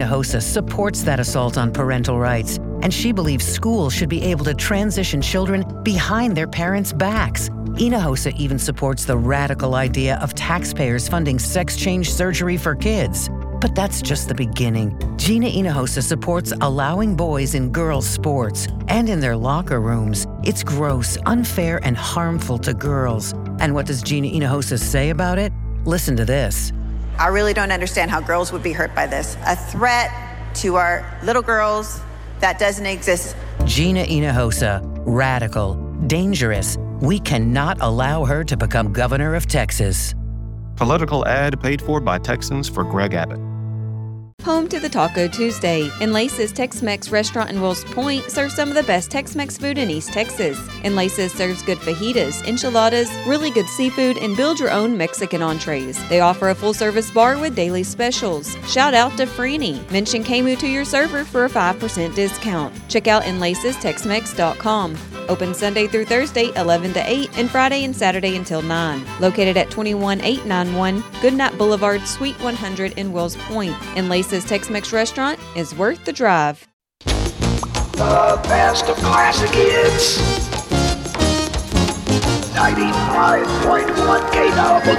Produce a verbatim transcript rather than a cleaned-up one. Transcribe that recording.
Hinojosa supports that assault on parental rights, and she believes schools should be able to transition children behind their parents' backs. Hinojosa even supports the radical idea of taxpayers funding sex change surgery for kids. But that's just the beginning. Gina Hinojosa supports allowing boys in girls' sports and in their locker rooms. It's gross, unfair, and harmful to girls. And what does Gina Hinojosa say about it? Listen to this. I really don't understand how girls would be hurt by this. A threat to our little girls that doesn't exist. Gina Hinojosa, radical, dangerous. We cannot allow her to become governor of Texas. Political ad paid for by Texans for Greg Abbott. Home to the Taco Tuesday. Enlace's Tex-Mex restaurant in Wills Point serves some of the best Tex-Mex food in East Texas. Enlace's serves good fajitas, enchiladas, really good seafood, and build your own Mexican entrees. They offer a full-service bar with daily specials. Shout out to Franny. Mention Camu to your server for a five percent discount. Check out enlaces tex mex dot com. Open Sunday through Thursday, eleven to eight, and Friday and Saturday until nine. Located at twenty-one eight ninety-one Goodnight Boulevard, Suite one hundred in Wills Point. Enlace's Tex-Mex restaurant is worth the drive. The best of classic hits. ninety-five point one K W.